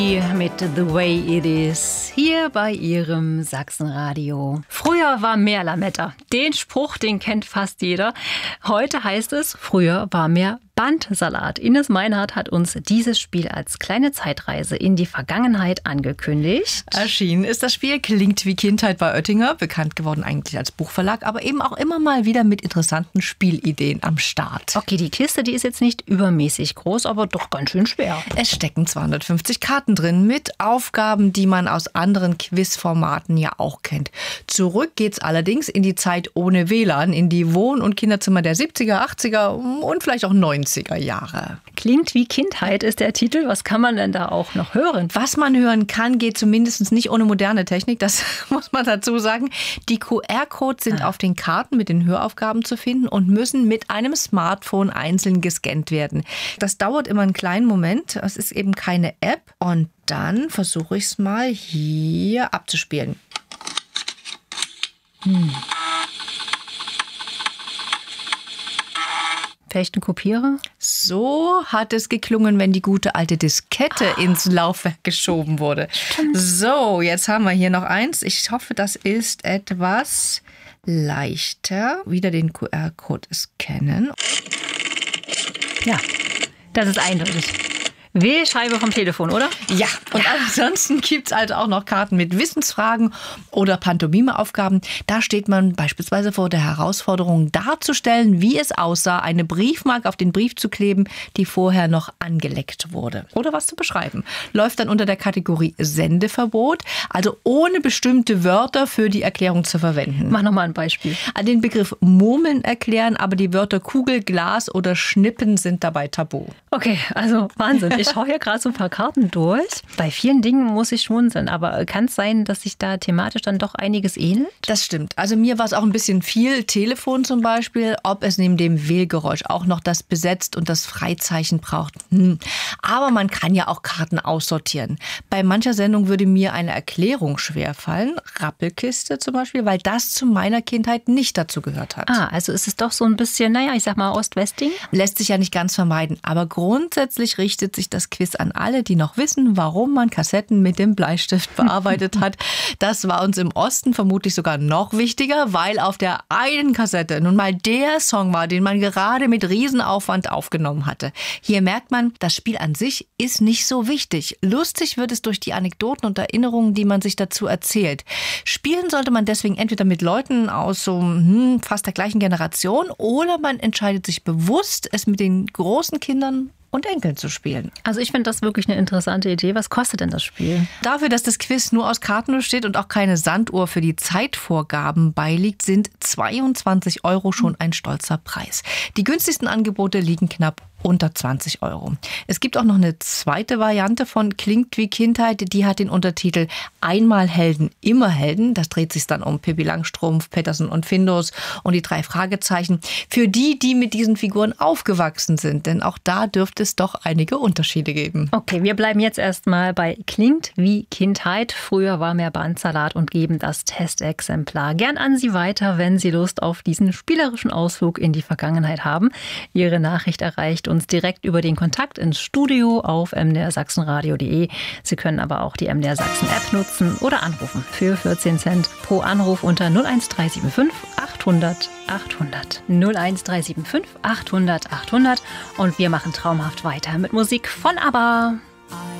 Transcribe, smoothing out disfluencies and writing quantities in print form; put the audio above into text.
Mit The Way It Is hier bei Ihrem Sachsenradio. Früher war mehr Lametta. Den Spruch, den kennt fast jeder. Heute heißt es, früher war mehr Bandsalat. Ines Meinhardt hat uns dieses Spiel als kleine Zeitreise in die Vergangenheit angekündigt. Erschienen ist das Spiel Klingt wie Kindheit bei Oettinger, bekannt geworden eigentlich als Buchverlag, aber eben auch immer mal wieder mit interessanten Spielideen am Start. Okay, die Kiste, die ist jetzt nicht übermäßig groß, aber doch ganz schön schwer. Es stecken 250 Karten drin mit Aufgaben, die man aus anderen Quizformaten ja auch kennt. Zurück geht's allerdings in die Zeit ohne WLAN, in die Wohn- und Kinderzimmer der 70er, 80er und vielleicht auch 90er Jahre. Klingt wie Kindheit ist der Titel. Was kann man denn da auch noch hören? Was man hören kann, geht zumindest nicht ohne moderne Technik. Das muss man dazu sagen. Die QR-Codes sind auf den Karten mit den Höraufgaben zu finden und müssen mit einem Smartphone einzeln gescannt werden. Das dauert immer einen kleinen Moment. Es ist eben keine App. Und dann versuche ich es mal hier abzuspielen. Vielleicht ein Kopierer? So hat es geklungen, wenn die gute alte Diskette ins Laufwerk geschoben wurde. So, jetzt haben wir hier noch eins. Ich hoffe, das ist etwas leichter. Wieder den QR-Code scannen. Ja, das ist eindeutig. Wählscheibe vom Telefon, oder? Ja, und ansonsten gibt es also auch noch Karten mit Wissensfragen oder Pantomime-Aufgaben. Da steht man beispielsweise vor der Herausforderung, darzustellen, wie es aussah, eine Briefmarke auf den Brief zu kleben, die vorher noch angeleckt wurde. Oder was zu beschreiben. Läuft dann unter der Kategorie Sendeverbot, also ohne bestimmte Wörter für die Erklärung zu verwenden. Mach nochmal ein Beispiel. Den Begriff Murmeln erklären, aber die Wörter Kugel, Glas oder Schnippen sind dabei tabu. Okay, also Wahnsinn. Ich schaue hier gerade so ein paar Karten durch. Bei vielen Dingen muss ich schmunzeln, aber kann es sein, dass sich da thematisch dann doch einiges ähnelt? Das stimmt. Also mir war es auch ein bisschen viel. Telefon zum Beispiel, ob es neben dem Wählgeräusch auch noch das Besetzt und das Freizeichen braucht. Aber man kann ja auch Karten aussortieren. Bei mancher Sendung würde mir eine Erklärung schwerfallen. Rappelkiste zum Beispiel, weil das zu meiner Kindheit nicht dazu gehört hat. Also ist es doch so ein bisschen, ich sag mal Ost-West-Ding? Lässt sich ja nicht ganz vermeiden. Aber grundsätzlich richtet sich das Quiz an alle, die noch wissen, warum man Kassetten mit dem Bleistift bearbeitet hat. Das war uns im Osten vermutlich sogar noch wichtiger, weil auf der einen Kassette nun mal der Song war, den man gerade mit Riesenaufwand aufgenommen hatte. Hier merkt man, das Spiel an sich ist nicht so wichtig. Lustig wird es durch die Anekdoten und Erinnerungen, die man sich dazu erzählt. Spielen sollte man deswegen entweder mit Leuten aus so fast der gleichen Generation oder man entscheidet sich bewusst, es mit den großen Kindern und Enkeln zu spielen. Also ich finde das wirklich eine interessante Idee. Was kostet denn das Spiel? Dafür, dass das Quiz nur aus Karten besteht und auch keine Sanduhr für die Zeitvorgaben beiliegt, sind 22 € schon ein stolzer Preis. Die günstigsten Angebote liegen knapp unter 20 €. Es gibt auch noch eine zweite Variante von Klingt wie Kindheit, die hat den Untertitel Einmal Helden, immer Helden. Das dreht sich dann um Pippi Langstrumpf, Pettersen und Findus und die 3 Fragezeichen. Für die, die mit diesen Figuren aufgewachsen sind, denn auch da dürfte es doch einige Unterschiede geben. Okay, wir bleiben jetzt erstmal bei Klingt wie Kindheit. Früher war mehr Bandsalat und geben das Testexemplar gern an Sie weiter, wenn Sie Lust auf diesen spielerischen Ausflug in die Vergangenheit haben. Ihre Nachricht erreicht uns direkt über den Kontakt ins Studio auf mdrsachsenradio.de. Sie können aber auch die MDR Sachsen App nutzen oder anrufen für 14 Cent pro Anruf unter 01375 800 800. 01375 800 800. Und wir machen traumhaft weiter mit Musik von ABBA.